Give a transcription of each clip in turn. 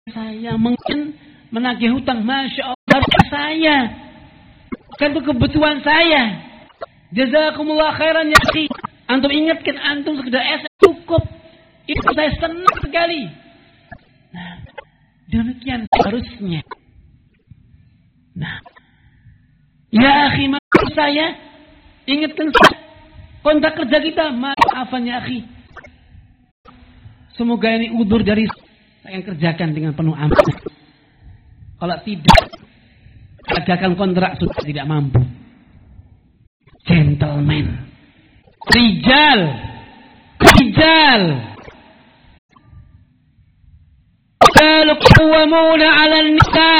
saya mungkin menagih hutang, masya Allah, harus saya. Kan itu kebutuhan saya. Jazakumullah khairan ya akhi. Antum ingatkan, antum sekedar cukup. Itu saya senang sekali. Nah, demikian harusnya. Nah, ya akhi, maksud saya, ingatkan saya. Kontrak kerja kita, maafan ya akhi. Semoga ini udzur dari saya yang kerjakan dengan penuh amanah. Kalau tidak, gagalkan kontrak sudah tidak mampu. Gentleman, rijal, kalau qawwamuna 'alan nisa.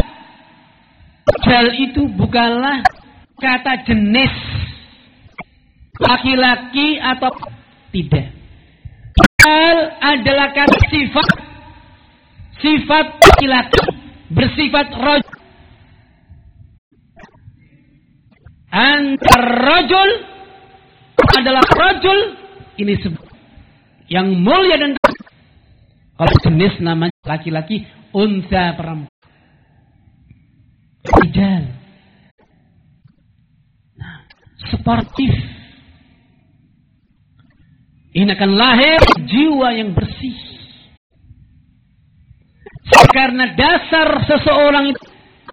Rijal itu bukanlah kata jenis laki-laki atau tidak. Rijal adalah kata sifat laki-laki, bersifat rajul. Antar rajul adalah rajul, ini yang mulia dan kalau jenis namanya laki-laki, unsa perempuan. Rijal. Nah, sportif. Ini akan lahir jiwa yang bersih. Karena dasar seseorang itu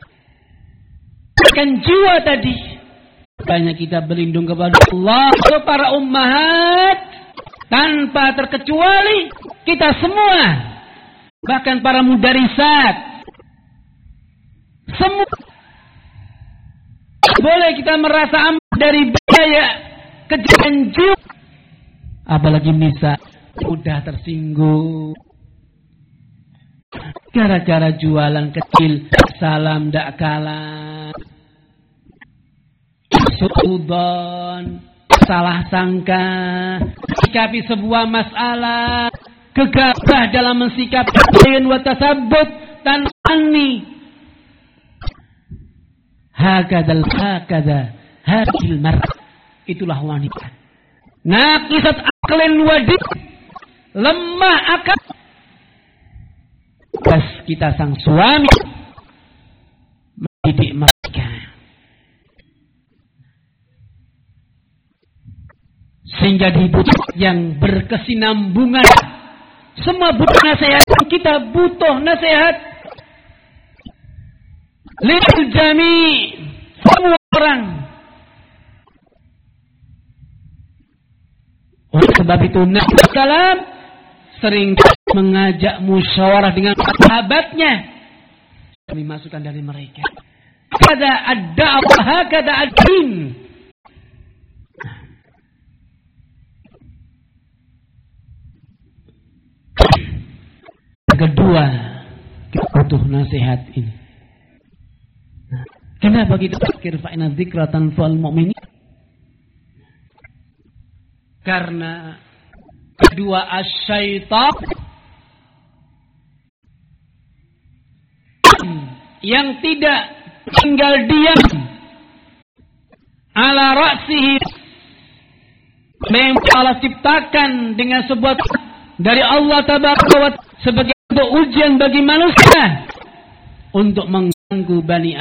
akan jiwa tadi. Banyak kita berlindung kepada Allah, para ummahat, tanpa terkecuali kita semua, bahkan para mudarisat, semua boleh kita merasa aman dari bahaya kejahatan jiwa, apalagi nisa mudah tersinggung gara-gara jualan kecil, salam dak kalah, suudzon, salah sangka, sikapi sebuah masalah, gegabah dalam mensikapi wa tasabbut dan anni. Hakadha hadil mar'ah, itulah wanita. Naqisat aqlin wa din, lemah akal. Pas kita sang suami mendidik mereka, sehingga dibutuh yang berkesinambungan. Semua butuh nasihat, kita butuh nasihat. Lil jami, semua orang. Oleh sebab itu Nabi Sallam sering mengajak musyawarah dengan sahabatnya. Kami masukan dari mereka. Kada ad-da'wah, kada ad-din. Kedua, kita butuh nasihat ini. Kenapa kita pikir fa'ina dzikra tanfa'ul mu'minin? Karena kedua asyaitan yang tidak tinggal diam ala ra'sihi, memang Allah ciptakan dengan sebuah dari Allah tabaraka wa sebagai ujian bagi manusia untuk mengganggu Bani